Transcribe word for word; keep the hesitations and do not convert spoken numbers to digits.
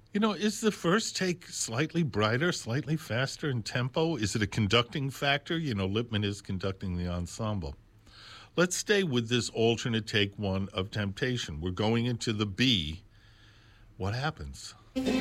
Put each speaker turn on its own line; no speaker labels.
You know, is the first take slightly brighter, slightly faster in tempo? Is it a conducting factor? You know, Lippman is conducting the ensemble. Let's stay with this alternate take one of Temptation. We're going into the B. What happens?